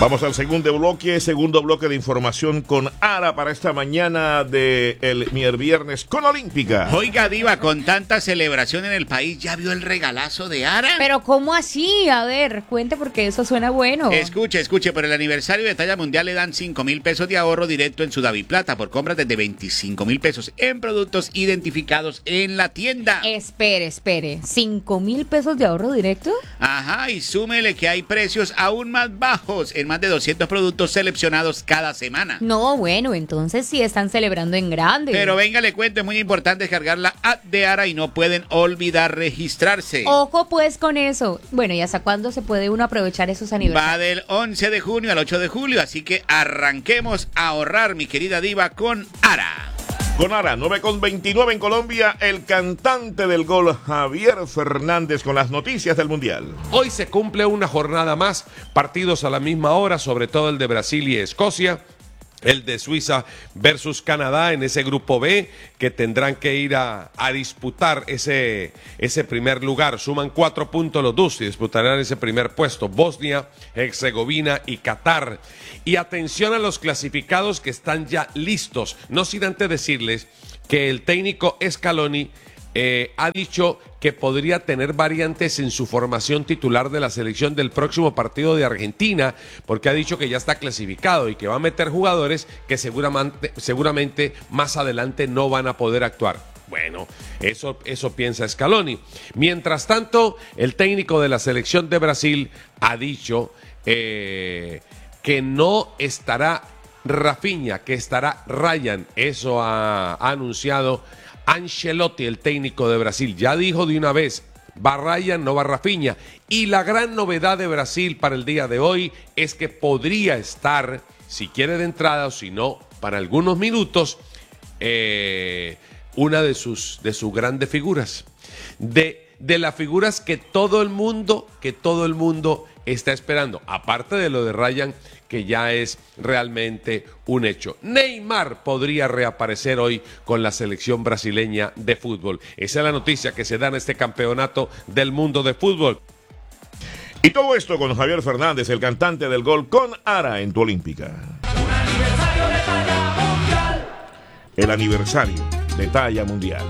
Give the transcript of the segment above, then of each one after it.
Vamos al segundo bloque de información con Ara para esta mañana de el viernes con Olímpica. Oiga, Diva, con tanta celebración en el país, ¿ya vio el regalazo de Ara? Pero ¿cómo así? A ver, cuente porque eso suena bueno. Escuche, por el aniversario de Talla Mundial le dan 5,000 pesos de ahorro directo en su DaviPlata por compras desde 25,000 pesos en productos identificados en la tienda. Espere, ¿5,000 pesos de ahorro directo? Ajá, y súmele que hay precios aún más bajos en más de 200 productos seleccionados cada semana. No, bueno, entonces sí están celebrando en grande. Pero venga, le cuento, es muy importante descargar la app de Ara y no pueden olvidar registrarse. Ojo pues con eso. Bueno, ¿y hasta cuándo se puede uno aprovechar esos aniversarios? Va del 11 de junio al 8 de julio, así que arranquemos a ahorrar, mi querida Diva, con Ara. Con Ara, 9:29 en Colombia, el cantante del gol Javier Fernández con las noticias del Mundial. Hoy se cumple una jornada más, partidos a la misma hora, sobre todo el de Brasil y Escocia. El de Suiza versus Canadá en ese grupo B, que tendrán que ir a disputar ese primer lugar. Suman 4 puntos los dos y disputarán ese primer puesto. Bosnia, Herzegovina y Qatar. Y atención a los clasificados que están ya listos. No sin antes decirles que el técnico Scaloni ha dicho que podría tener variantes en su formación titular de la selección del próximo partido de Argentina, porque ha dicho que ya está clasificado y que va a meter jugadores que seguramente más adelante no van a poder actuar. Bueno, eso piensa Scaloni. Mientras tanto, el técnico de la selección de Brasil ha dicho que no estará Rafinha, que estará Ryan. Eso ha anunciado Ancelotti, el técnico de Brasil. Ya dijo de una vez, va Ryan, no va Rafinha. Y la gran novedad de Brasil para el día de hoy es que podría estar, si quiere de entrada o si no, para algunos minutos, una de sus grandes figuras. De las figuras que todo el mundo está esperando. Aparte de lo de Ryan, que ya es realmente un hecho. Neymar podría reaparecer hoy con la selección brasileña de fútbol. Esa es la noticia que se da en este campeonato del mundo de fútbol. Y todo esto con Javier Fernández, el cantante del gol, con Ara en tu Olímpica. El aniversario de Talla Mundial.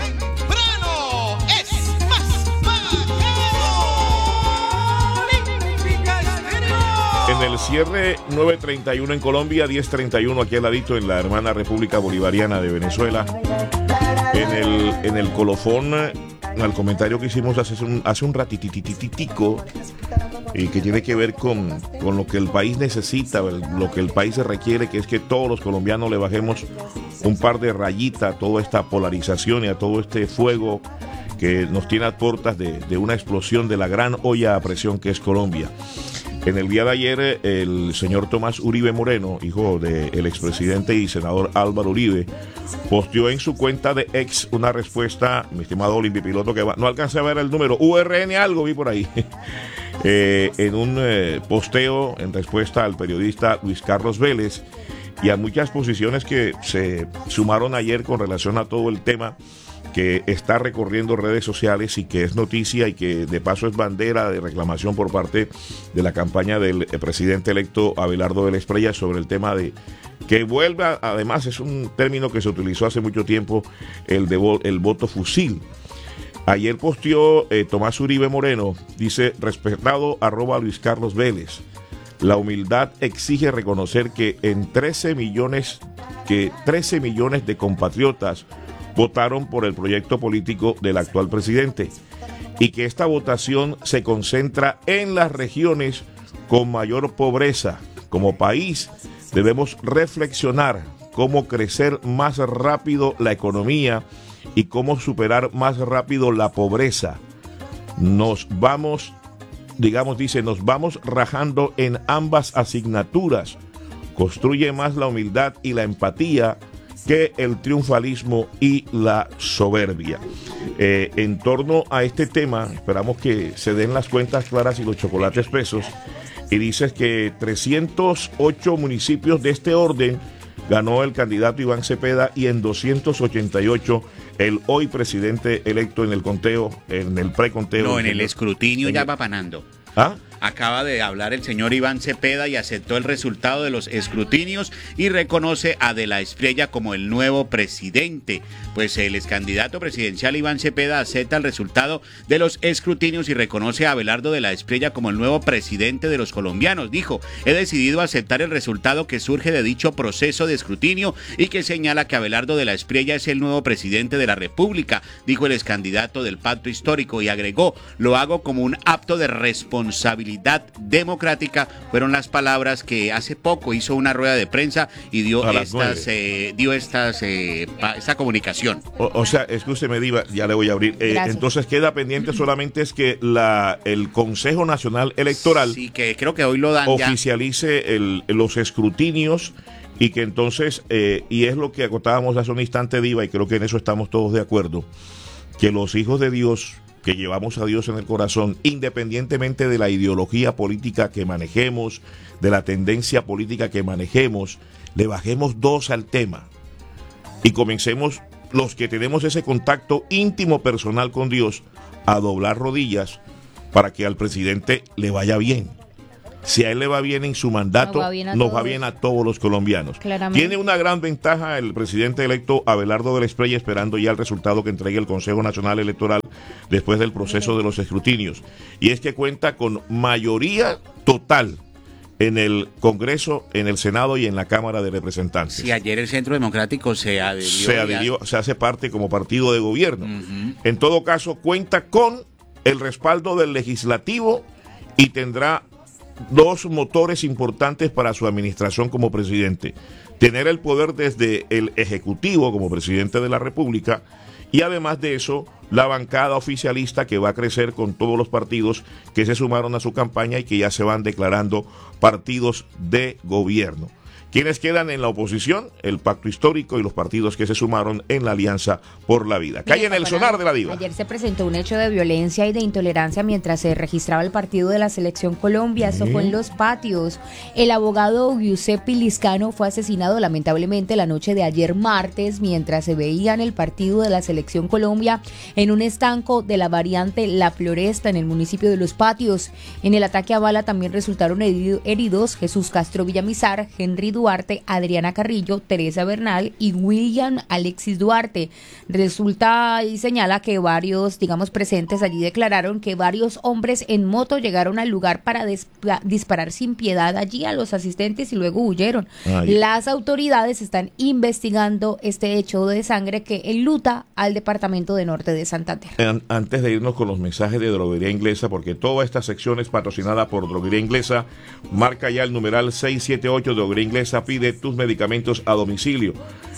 En el cierre 9:31 en Colombia, 10:31 aquí al ladito en la hermana República Bolivariana de Venezuela. En el colofón, al comentario que hicimos hace un ratitititico, y que tiene que ver con lo que el país necesita, lo que el país se requiere, que es que todos los colombianos le bajemos un par de rayitas a toda esta polarización y a todo este fuego que nos tiene a puertas de una explosión de la gran olla a presión que es Colombia. En el día de ayer, el señor Tomás Uribe Moreno, hijo del expresidente y senador Álvaro Uribe, posteó en su cuenta de X una respuesta, mi estimado Olimpia Piloto, que no alcancé a ver el número, URN algo vi por ahí, en un posteo en respuesta al periodista Luis Carlos Vélez y a muchas posiciones que se sumaron ayer con relación a todo el tema que está recorriendo redes sociales y que es noticia y que de paso es bandera de reclamación por parte de la campaña del presidente electo Abelardo Vélez Prella sobre el tema de que vuelva, además es un término que se utilizó hace mucho tiempo, el voto fusil. Ayer posteó Tomás Uribe Moreno, dice, respetado @Luis Carlos Vélez, la humildad exige reconocer que 13 millones de compatriotas votaron por el proyecto político del actual presidente y que esta votación se concentra en las regiones con mayor pobreza. Como país debemos reflexionar cómo crecer más rápido la economía y cómo superar más rápido la pobreza. Nos vamos rajando en ambas asignaturas. Construye más la humildad y la empatía que el triunfalismo y la soberbia. En torno a este tema, esperamos que se den las cuentas claras y los chocolates pesos. Y dices que 308 municipios de este orden ganó el candidato Iván Cepeda y en 288 el hoy presidente electo en el conteo, en el preconteo. No, en el escrutinio ya va panando. ¿Ah? Acaba de hablar el señor Iván Cepeda y aceptó el resultado de los escrutinios y reconoce a De la Espriella como el nuevo presidente. Pues el ex candidato presidencial Iván Cepeda acepta el resultado de los escrutinios y reconoce a Abelardo De la Espriella como el nuevo presidente de los colombianos. Dijo: he decidido aceptar el resultado que surge de dicho proceso de escrutinio y que señala que Abelardo De la Espriella es el nuevo presidente de la República, dijo el ex candidato del Pacto Histórico, y agregó: lo hago como un acto de responsabilidad democrática. Fueron las palabras que hace poco hizo una rueda de prensa y dio esta comunicación. O sea, escúcheme, Diva, ya le voy a abrir. Entonces queda pendiente solamente es que el Consejo Nacional Electoral, sí, que creo que hoy lo dan, oficialice los escrutinios, y que entonces, y es lo que acotábamos hace un instante, Diva, y creo que en eso estamos todos de acuerdo, que los hijos de Dios, que llevamos a Dios en el corazón, independientemente de la ideología política que manejemos, de la tendencia política que manejemos, le bajemos 2 al tema y comencemos, los que tenemos ese contacto íntimo personal con Dios, a doblar rodillas para que al presidente le vaya bien. Si a él le va bien en su mandato, nos va bien a todos los colombianos. Claramente. Tiene una gran ventaja el presidente electo Abelardo De la Espriella, esperando ya el resultado que entregue el Consejo Nacional Electoral después del proceso de los escrutinios. Y es que cuenta con mayoría total en el Congreso, en el Senado y en la Cámara de Representantes. Sí, ayer el Centro Democrático se adhirió, se hace parte como partido de gobierno. En todo caso, cuenta con el respaldo del Legislativo y tendrá 2 motores importantes para su administración como presidente: tener el poder desde el Ejecutivo como presidente de la República, y además de eso, la bancada oficialista que va a crecer con todos los partidos que se sumaron a su campaña y que ya se van declarando partidos de gobierno. ¿Quiénes quedan en la oposición? El Pacto Histórico y los partidos que se sumaron en la Alianza por la Vida. Cae en el sonar de la Diva. Ayer se presentó un hecho de violencia y de intolerancia mientras se registraba el partido de la Selección Colombia. Esto fue en Los Patios. El abogado Giuseppe Liscano fue asesinado lamentablemente la noche de ayer martes mientras se veían el partido de la Selección Colombia en un estanco de la variante La Floresta en el municipio de Los Patios. En el ataque a bala también resultaron heridos Jesús Castro Villamizar, Henry Duarte, Adriana Carrillo, Teresa Bernal y William Alexis Duarte. Resulta y señala que varios, presentes allí declararon que varios hombres en moto llegaron al lugar para disparar sin piedad allí a los asistentes y luego huyeron. Las autoridades están investigando este hecho de sangre que enluta al departamento de Norte de Santander. Antes de irnos con los mensajes de Droguería Inglesa, porque toda esta sección es patrocinada por Droguería Inglesa, marca ya el numeral 678. Droguería Inglesa pide tus medicamentos a domicilio.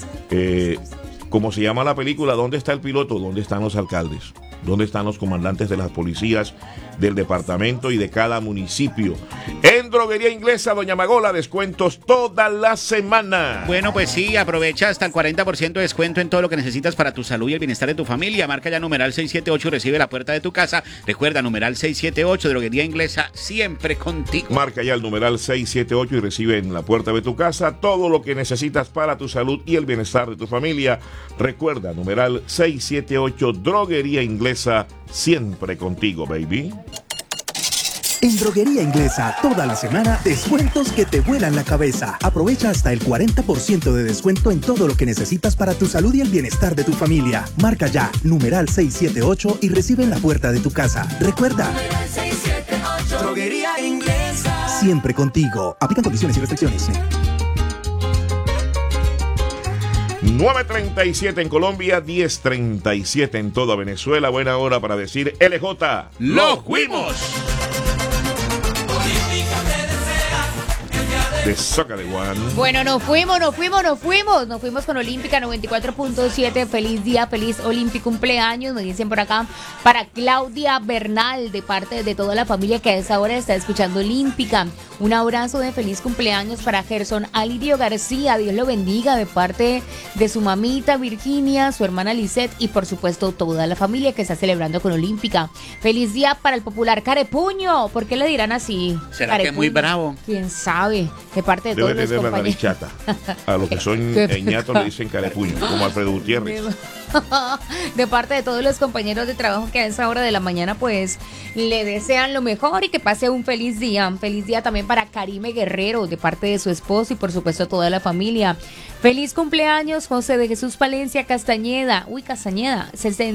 Como se llama la película, ¿dónde está el piloto? ¿Dónde están los alcaldes? ¿Dónde están los comandantes de las policías del departamento y de cada municipio? En Droguería Inglesa, Doña Magola, descuentos toda la semana. Bueno, pues sí, aprovecha hasta el 40% de descuento en todo lo que necesitas para tu salud y el bienestar de tu familia. Marca ya numeral 678 y recibe la puerta de tu casa. Recuerda, numeral 678, Droguería Inglesa, siempre contigo. Marca ya el numeral 678 y recibe en la puerta de tu casa todo lo que necesitas para tu salud y el bienestar de tu familia. Recuerda, numeral 678, Droguería Inglesa, siempre contigo, baby. En Droguería Inglesa, toda la semana, descuentos que te vuelan la cabeza. Aprovecha hasta el 40% de descuento en todo lo que necesitas para tu salud y el bienestar de tu familia. Marca ya, numeral 678 y recibe en la puerta de tu casa. Recuerda, 678, Droguería Inglesa, siempre contigo. Aplican condiciones y restricciones. 9:37 en Colombia, 10:37 en toda Venezuela. Buena hora para decir LJ. ¡Lo fuimos! De Soca de Juan. Bueno, nos fuimos con Olímpica 94.7. Feliz día, feliz Olímpico cumpleaños, me dicen por acá, para Claudia Bernal, de parte de toda la familia que a esa hora está escuchando Olímpica. Un abrazo de feliz cumpleaños para Gerson Alirio García, Dios lo bendiga, de parte de su mamita Virginia, su hermana Lisette y por supuesto toda la familia que está celebrando con Olímpica. Feliz día para el popular Carepuño. ¿Por qué le dirán así? ¿Será que es muy bravo? ¿Quién sabe? De parte de todos los compañeros. A los que son ñatos le dicen carepuño, como Alfredo Gutiérrez. de parte de todos los compañeros de trabajo que a esa hora de la mañana pues le desean lo mejor y que pase un feliz día. Un feliz día también para Karime Guerrero de parte de su esposo y por supuesto toda la familia. Feliz cumpleaños José de Jesús Palencia Castañeda. Uy, Castañeda,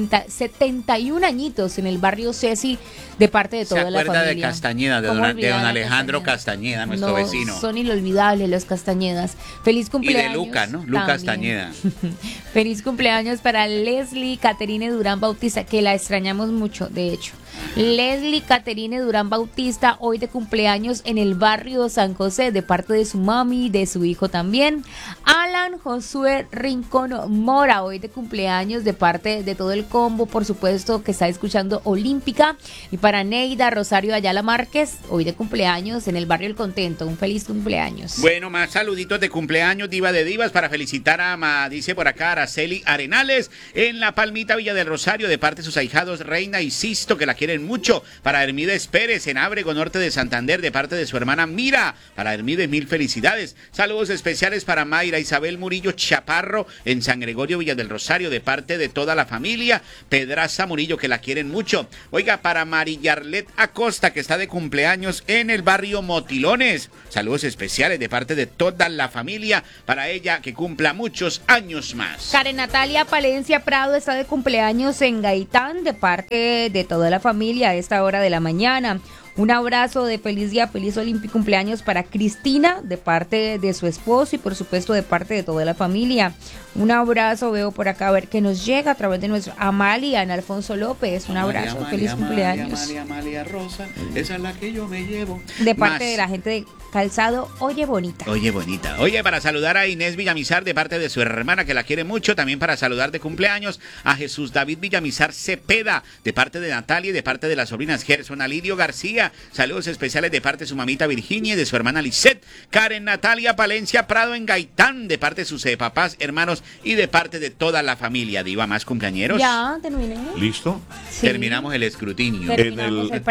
71 añitos en el barrio Ceci de parte de toda la familia. ¿Se acuerda de Castañeda, de don Alejandro Castañeda, nuestro vecino? Son inolvidables los Castañedas. Feliz cumpleaños. Y de Luca, ¿no? Luca Castañeda. Feliz cumpleaños para Leslie Caterine Durán Bautista, que la extrañamos mucho, de hecho. Leslie Caterine Durán Bautista, hoy de cumpleaños en el barrio San José, de parte de su mami, de su hijo también. Alan Josué Rincón Mora, hoy de cumpleaños de parte de todo el combo, por supuesto, que está escuchando Olímpica. Y para Neida Rosario Ayala Márquez, hoy de cumpleaños en el barrio El Contento. Un feliz cumpleaños. Bueno, más saluditos de cumpleaños, diva de divas, para felicitar dice por acá, Araceli Arenales, en La Palmita, Villa del Rosario, de parte de sus ahijados Reina y Sisto, que la quieren mucho. Para Hermídez Pérez, en Ábrego Norte de Santander, de parte de su hermana Mira. Para Hermídez, mil felicidades. Saludos especiales para Mayra Isabel Murillo Chaparro, en San Gregorio, Villa del Rosario, de parte de toda la familia. Pedraza Murillo, que la quieren mucho. Oiga, para Marillarlet Acosta, que está de cumpleaños en el barrio Motilones. Saludos especiales de parte de toda la familia. Para ella, que cumpla muchos años más. Karen Natalia Palencia Prado está de cumpleaños en Gaitán, de parte de toda la familia a esta hora de la mañana. Un abrazo de feliz día, feliz olímpico cumpleaños para Cristina, de parte de su esposo y por supuesto de parte de toda la familia. Un abrazo, veo por acá a ver qué nos llega a través de nuestro Amalia, en Alfonso López. Un abrazo, Amalia, feliz cumpleaños. Amalia Rosa, esa es la que yo me llevo. De parte de la gente de Calzado, oye bonita. Oye bonita. Oye, para saludar a Inés Villamizar de parte de su hermana, que la quiere mucho. También para saludar de cumpleaños a Jesús David Villamizar Cepeda, de parte de Natalia y de parte de las sobrinas Gerson Alidio García. Saludos especiales de parte de su mamita Virginia y de su hermana Lisette. Karen Natalia Palencia Prado en Gaitán, de parte de sus papás, hermanos y de parte de toda la familia. Diva, más cumpleañeros. Ya, terminé. ¿Listo? Sí. Terminamos el escrutinio. En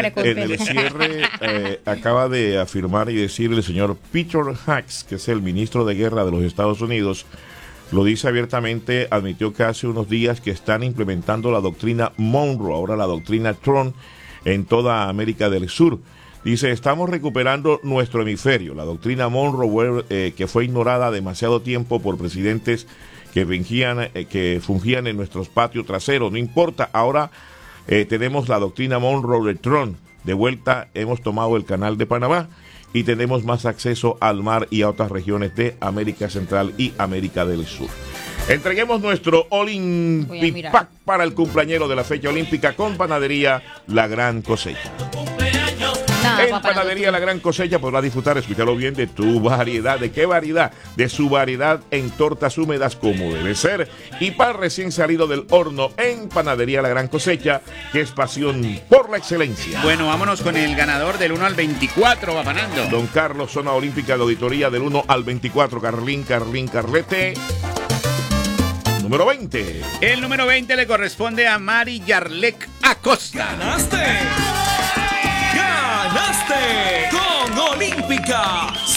el cierre acaba de afirmar y decir el señor Peter Hacks, que es el ministro de Guerra de los Estados Unidos, lo dice abiertamente, admitió que hace unos días que están implementando la doctrina Monroe, ahora la doctrina Trump, en toda América del Sur. Dice, estamos recuperando nuestro hemisferio. La doctrina Monroe, que fue ignorada demasiado tiempo por presidentes que fungían en nuestros patios traseros. No importa, ahora tenemos la doctrina Monroe de Trump. De vuelta hemos tomado el canal de Panamá y tenemos más acceso al mar y a otras regiones de América Central y América del Sur. Entreguemos nuestro Olympic Pack para el cumpleañero de la fecha olímpica con Panadería La Gran Cosecha. En Panadería La Gran Cosecha podrás disfrutar, escúchalo bien, de tu variedad. ¿De qué variedad? De su variedad en tortas húmedas como debe ser y pan recién salido del horno en Panadería La Gran Cosecha, que es pasión por la excelencia. Bueno, vámonos con el ganador del 1 al 24, va panando. Don Carlos, zona olímpica de auditoría del 1 al 24, Carlín Carlete. Número 20. El número 20 le corresponde a Mari Yarlek Acosta. ¡Ganaste! ¡Ganaste! Con Olímpica.